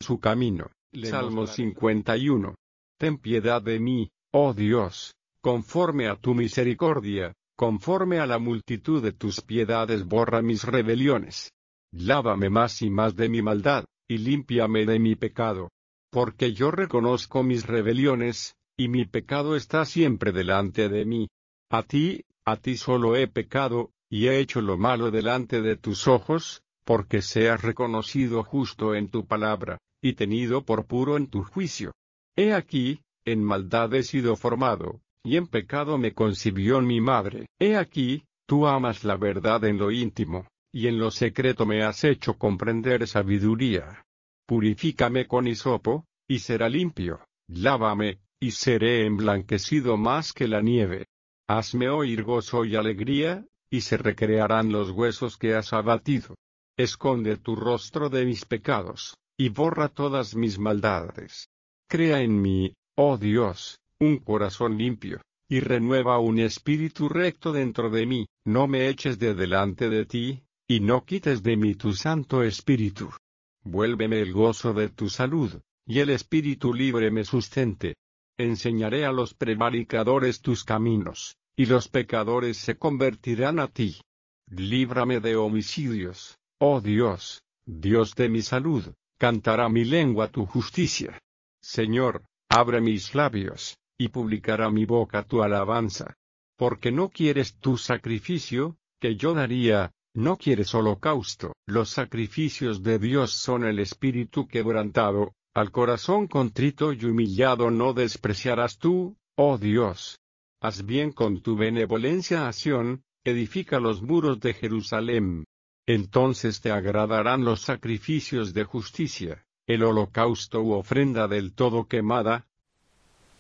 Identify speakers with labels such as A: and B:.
A: su camino. Salmo 51. Ten piedad de mí, oh Dios, conforme a tu misericordia, conforme a la multitud de tus piedades borra mis rebeliones. Lávame más y más de mi maldad, y límpiame de mi pecado. Porque yo reconozco mis rebeliones, y mi pecado está siempre delante de mí. A ti solo he pecado, y he hecho lo malo delante de tus ojos, porque seas reconocido justo en tu palabra, y tenido por puro en tu juicio. He aquí, en maldad he sido formado, y en pecado me concibió mi madre. He aquí, tú amas la verdad en lo íntimo, y en lo secreto me has hecho comprender sabiduría. Purifícame con hisopo, y será limpio, lávame, y seré emblanquecido más que la nieve. Hazme oír gozo y alegría, y se recrearán los huesos que has abatido. Esconde tu rostro de mis pecados, y borra todas mis maldades. Crea en mí, oh Dios, un corazón limpio, y renueva un espíritu recto dentro de mí. No me eches de delante de ti, y no quites de mí tu Santo Espíritu. Vuélveme el gozo de tu salud, y el espíritu libre me sustente. Enseñaré a los prevaricadores tus caminos, y los pecadores se convertirán a ti. Líbrame de homicidios, oh Dios, Dios de mi salud, cantará mi lengua tu justicia. Señor, abre mis labios, y publicará mi boca tu alabanza. Porque no quieres tu sacrificio, que yo daría, no quieres holocausto. Los sacrificios de Dios son el espíritu quebrantado, al corazón contrito y humillado no despreciarás tú, oh Dios. Haz bien con tu benevolencia a Sión, edifica los muros de Jerusalén. Entonces te agradarán los sacrificios de justicia, el holocausto u ofrenda del todo quemada,